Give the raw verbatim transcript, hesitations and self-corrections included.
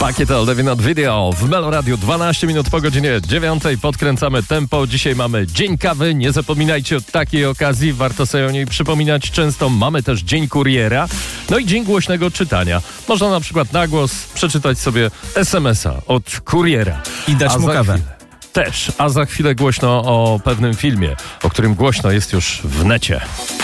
Pakiet Levin od Video w Melo Radio. dwanaście minut po godzinie dziewiątej. Podkręcamy tempo. Dzisiaj mamy Dzień Kawy. Nie zapominajcie o takiej okazji. Warto sobie o niej przypominać często. Mamy też Dzień Kuriera. No i Dzień Głośnego Czytania. Można na przykład na głos przeczytać sobie es em es a od kuriera. I dać A mu za kawę. chwilę- Też, a za chwilę głośno o pewnym filmie, o którym głośno jest już w necie.